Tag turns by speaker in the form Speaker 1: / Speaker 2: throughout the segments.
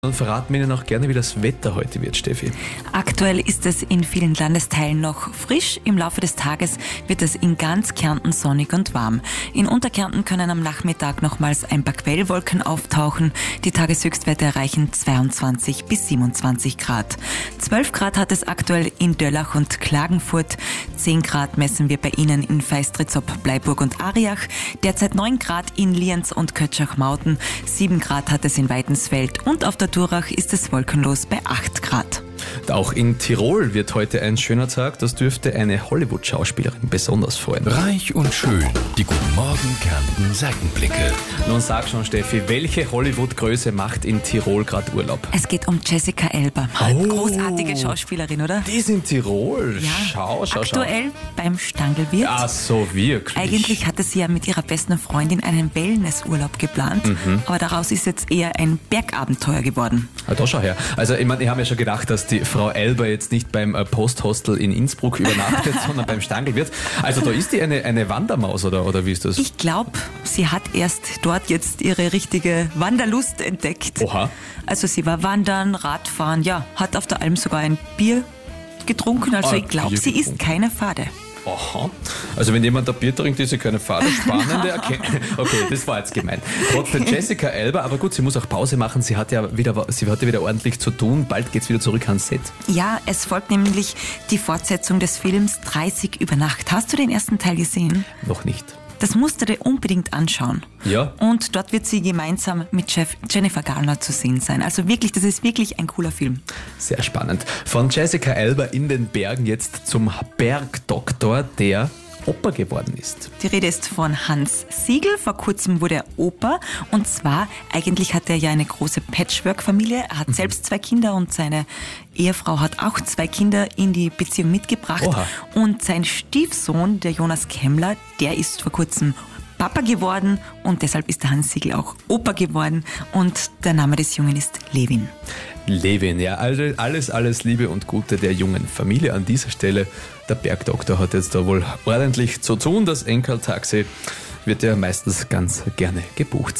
Speaker 1: Dann verraten wir Ihnen auch gerne, wie das Wetter heute wird, Steffi.
Speaker 2: Aktuell ist es in vielen Landesteilen noch frisch. Im Laufe des Tages wird es in ganz Kärnten sonnig und warm. In Unterkärnten können am Nachmittag nochmals ein paar Quellwolken auftauchen. Die Tageshöchstwerte erreichen 22 bis 27 Grad. 12 Grad hat es aktuell in Döllach und Klagenfurt. 10 Grad messen wir bei Ihnen in Feistritz-ob, Bleiburg und Ariach. Derzeit 9 Grad in Lienz und Kötschach-Mauten. 7 Grad hat es in Weidensfeld und auf der Durach ist es wolkenlos bei 8 Grad.
Speaker 1: Auch in Tirol wird heute ein schöner Tag. Das dürfte eine Hollywood-Schauspielerin besonders freuen.
Speaker 3: Reich und schön. Die Guten Morgen Kärnten Seitenblicke.
Speaker 1: Nun sag schon, Steffi, welche Hollywood-Größe macht in Tirol gerade Urlaub?
Speaker 2: Es geht um Jessica Elba. Großartige Schauspielerin, oder?
Speaker 1: Die ist in Tirol.
Speaker 2: Ja,
Speaker 1: Schau.
Speaker 2: aktuell beim Stangelwirt.
Speaker 1: Ach so, wirklich.
Speaker 2: Eigentlich hatte sie ja mit ihrer besten Freundin einen Wellnessurlaub geplant, aber daraus ist jetzt eher ein Bergabenteuer geworden.
Speaker 1: Ah, da schau her. Also ich habe mir schon gedacht, dass die Frau Elba jetzt nicht beim Posthostel in Innsbruck übernachtet, sondern beim Stangelwirt. Also da ist die eine Wandermaus oder wie ist das?
Speaker 2: Ich glaube, sie hat erst dort jetzt ihre richtige Wanderlust entdeckt.
Speaker 1: Oha.
Speaker 2: Also sie war wandern, Radfahren, ja, hat auf der Alm sogar ein Bier getrunken. Also ich glaube, sie ist keine Fade.
Speaker 1: Aha. Also wenn jemand ein Bier trinkt, ist sie keine Fahrt. Spannende Erkenntnis. Okay, das war jetzt gemein. Trotzdem Jessica Elba, aber gut, sie muss auch Pause machen. Sie hatte wieder ordentlich zu tun. Bald geht's wieder zurück ans Set.
Speaker 2: Ja, es folgt nämlich die Fortsetzung des Films 30 über Nacht. Hast du den ersten Teil gesehen?
Speaker 1: Noch nicht.
Speaker 2: Das musst du dir unbedingt anschauen.
Speaker 1: Ja.
Speaker 2: Und dort wird sie gemeinsam mit Jennifer Garner zu sehen sein. Also wirklich, das ist wirklich ein cooler Film.
Speaker 1: Sehr spannend. Von Jessica Elba in den Bergen jetzt zum Bergdoktor, der Opa geworden ist.
Speaker 2: Die Rede ist von Hans Siegel. Vor kurzem wurde er Opa. Und zwar, eigentlich hat er ja eine große Patchwork-Familie. Er hat selbst 2 Kinder und seine Ehefrau hat auch 2 Kinder in die Beziehung mitgebracht.
Speaker 1: Oha.
Speaker 2: Und sein Stiefsohn, der Jonas Kemmler, der ist vor kurzem Papa geworden und deshalb ist der Hans Siegel auch Opa geworden und der Name des Jungen ist Levin.
Speaker 1: Levin, ja, also alles Liebe und Gute der jungen Familie an dieser Stelle. Der Bergdoktor hat jetzt da wohl ordentlich zu tun. Das Enkeltaxi wird ja meistens ganz gerne gebucht.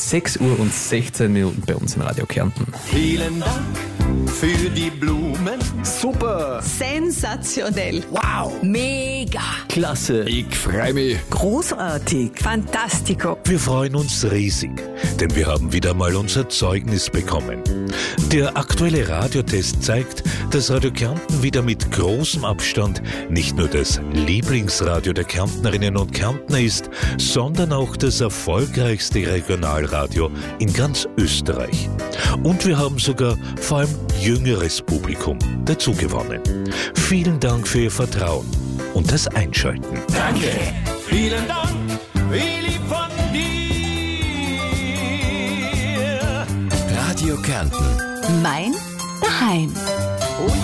Speaker 1: 6:16 Uhr bei uns in Radio Kärnten.
Speaker 4: Vielen Dank für die Blumen.
Speaker 5: Super!
Speaker 6: Sensationell.
Speaker 5: Wow!
Speaker 6: Mega.
Speaker 5: Klasse!
Speaker 3: Ich freu mich.
Speaker 6: Großartig. Fantastico.
Speaker 7: Wir freuen uns riesig, denn wir haben wieder mal unser Zeugnis bekommen. Der aktuelle Radiotest zeigt, dass Radio Kärnten wieder mit großem Abstand nicht nur das Lieblingsradio der Kärntnerinnen und Kärntner ist, sondern auch das erfolgreichste Regionalradio in ganz Österreich. Und wir haben sogar vor allem jüngeres Publikum dazu gewonnen. Vielen Dank für Ihr Vertrauen und das Einschalten.
Speaker 4: Danke. Vielen Dank. Wie lieb von dir.
Speaker 3: Radio Kärnten.
Speaker 6: Mein Daheim.